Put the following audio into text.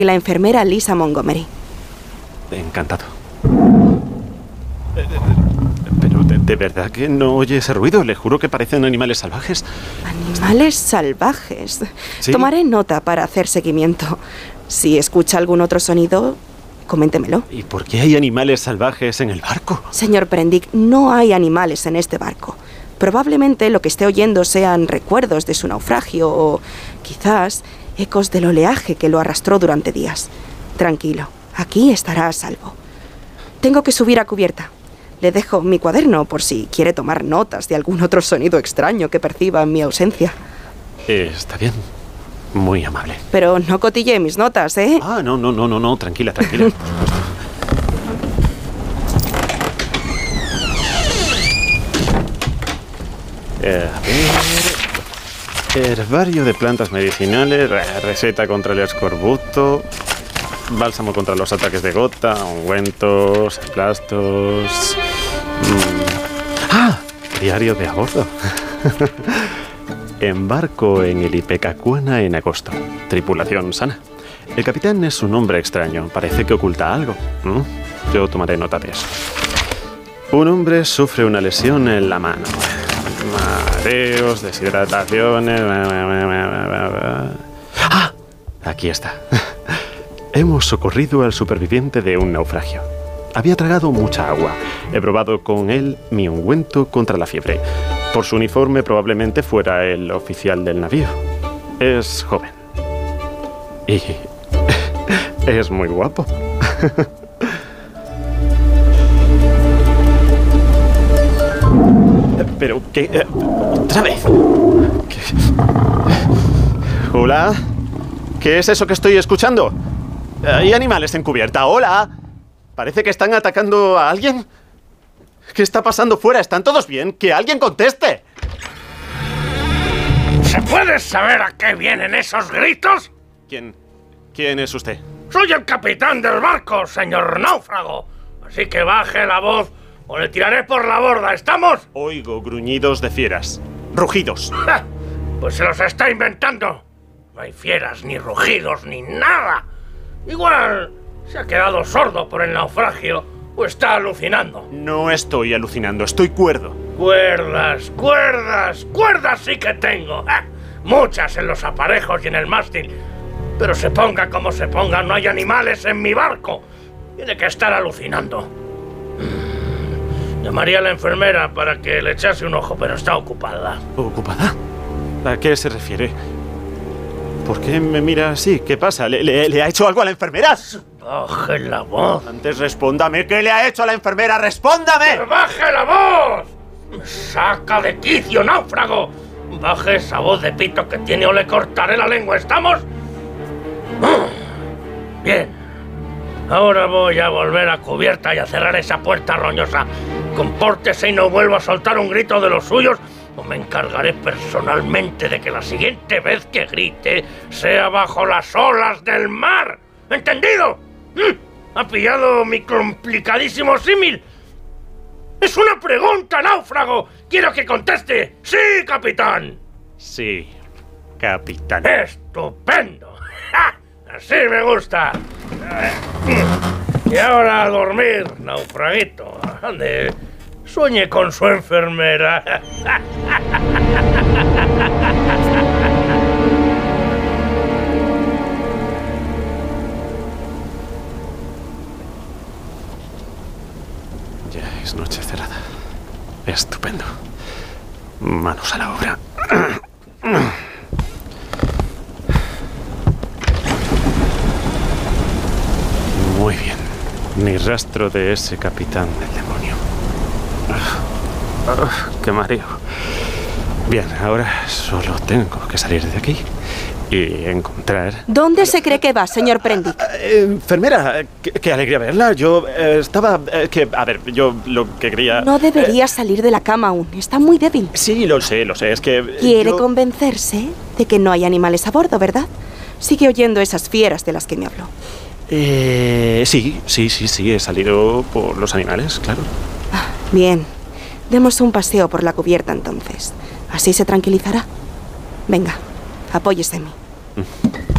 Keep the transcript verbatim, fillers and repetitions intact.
La enfermera Lisa Montgomery. Encantado. Pero de, de verdad que no oye ese ruido. Le juro que parecen animales salvajes. ¿Animales salvajes? ¿Sí? Tomaré nota para hacer seguimiento. Si escucha algún otro sonido, coméntemelo. ¿Y por qué hay animales salvajes en el barco? Señor Prendick, no hay animales en este barco. Probablemente lo que esté oyendo sean recuerdos de su naufragio o quizás ecos del oleaje que lo arrastró durante días. Tranquilo, aquí estará a salvo. Tengo que subir a cubierta. Le dejo mi cuaderno por si quiere tomar notas de algún otro sonido extraño que perciba en mi ausencia. Eh, está bien. Muy amable. Pero no cotille mis notas, ¿eh? Ah, no, no, no, no, no. Tranquila, tranquila. Por supuesto. Eh, a ver... Herbario de plantas medicinales, receta contra el escorbuto, bálsamo contra los ataques de gota, ungüentos, emplastos... Mm. ¡Ah! Diario de a bordo. Embarco en el Ipecacuana en agosto. Tripulación sana. El capitán es un hombre extraño. Parece que oculta algo. ¿Mm? Yo tomaré nota de eso. Un hombre sufre una lesión en la mano. Mareos, deshidrataciones... ¡Ah! Aquí está. Hemos socorrido al superviviente de un naufragio. Había tragado mucha agua. He probado con él mi ungüento contra la fiebre. Por su uniforme probablemente fuera el oficial del navío. Es joven. Y es muy guapo. Pero, ¿qué? Eh, ¿Otra vez? ¿Qué? ¿Hola? ¿Qué es eso que estoy escuchando? ¿Hay animales en cubierta? ¿Hola? Parece que están atacando a alguien. ¿Qué está pasando fuera? ¿Están todos bien? ¡Que alguien conteste! ¿Se puede saber a qué vienen esos gritos? ¿Quién? ¿Quién es usted? Soy el capitán del barco, señor náufrago. Así que baje la voz o le tiraré por la borda. ¿Estamos? Oigo gruñidos de fieras. Rugidos. ¡Ja! Pues se los está inventando. No hay fieras, ni rugidos, ni nada. Igual se ha quedado sordo por el naufragio o está alucinando. No estoy alucinando, estoy cuerdo. Cuerdas, cuerdas, cuerdas sí que tengo. ¡Ja! Muchas en los aparejos y en el mástil. Pero se ponga como se ponga, no hay animales en mi barco. Tiene que estar alucinando. Llamaría a la enfermera para que le echase un ojo, pero está ocupada. ¿Ocupada? ¿A qué se refiere? ¿Por qué me mira así? ¿Qué pasa? ¿Le, le, le ha hecho algo a la enfermera? ¡Baje la voz! Antes respóndame. ¿Qué le ha hecho a la enfermera? ¡Respóndame! ¡Pero baje la voz! ¡Me saca de quicio, náufrago! Baje esa voz de pito que tiene o le cortaré la lengua. ¿Estamos? Bien. Ahora voy a volver a cubierta y a cerrar esa puerta roñosa. Compórtese y no vuelva a soltar un grito de los suyos o me encargaré personalmente de que la siguiente vez que grite sea bajo las olas del mar. ¿Entendido? ¿Mm? ¿Ha pillado mi complicadísimo símil? ¡Es una pregunta, náufrago! ¡Quiero que conteste! ¡Sí, capitán! Sí, capitán. ¡Estupendo! ¡Ja! ¡Así me gusta! Y ahora a dormir, naufraguito. Ande, sueñe con su enfermera. Ya es noche cerrada. Estupendo. Manos a la obra. Muy bien. Ni rastro de ese capitán del demonio. Oh, oh, ¡qué mareo! Bien, ahora solo tengo que salir de aquí y encontrar... ¿Dónde se cree que va, señor Prendick? Eh, enfermera, qué, qué alegría verla. Yo eh, estaba... Eh, que, a ver, yo lo que quería... No debería eh, salir de la cama aún. Está muy débil. Sí, lo sé, lo sé. Es que... Eh, Quiere yo... convencerse de que no hay animales a bordo, ¿verdad? Sigue oyendo esas fieras de las que me habló. Eh, sí, sí, sí, sí. He salido por los animales, claro. Ah, bien. Demos un paseo por la cubierta entonces. Así se tranquilizará. Venga, apóyese en mí.